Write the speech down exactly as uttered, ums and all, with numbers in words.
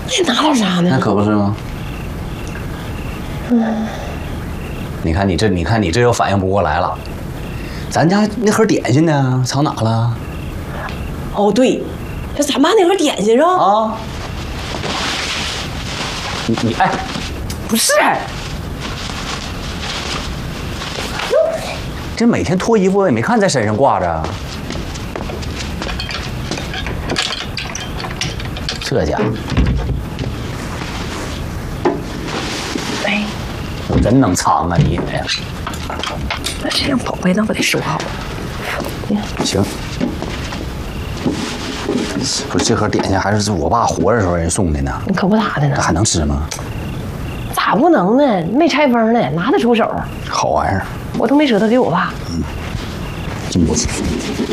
那拿点啥呢？ 那可不是吗？嗯。你看你这，你看你这又反应不过来了。咱家那盒点心呢？藏哪了？ 哦，对，这咱妈那盒点心啊。 啊。你你哎，不是。这每天脱衣服我也没看在身上挂着。这家伙， 哎， 我真能藏啊你！哎呀， 那这样宝贝，那我得收好。 行。不是这盒点心还是我爸活着时候人送的呢？ 你可不咋的呢。 那还能吃吗？ 咋不能呢？没拆封呢，拿得出手。 好玩意儿。 我都没舍得给我爸。 嗯，真不错。